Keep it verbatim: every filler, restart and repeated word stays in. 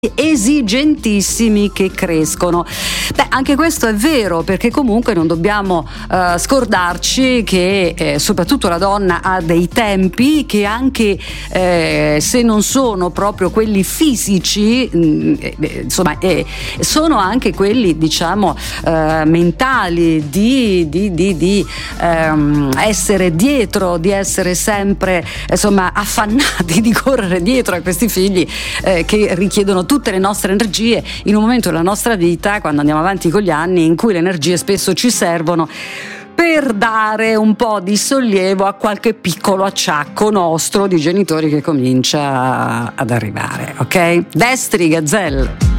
esigentissimi che crescono. Beh, anche questo è vero, perché comunque non dobbiamo uh, scordarci che eh, soprattutto la donna ha dei tempi che anche eh, se non sono proprio quelli fisici, mh, eh, insomma eh, sono anche quelli, diciamo, uh, mentali, di, di, di, di um, essere dietro, di essere sempre, insomma, affannati, di correre dietro a questi figli eh, che richiedono tutte le nostre energie in un momento della nostra vita, quando andiamo avanti con gli anni, in cui le energie spesso ci servono per dare un po' di sollievo a qualche piccolo acciacco nostro di genitori che comincia ad arrivare, ok? Destri, Gazelle.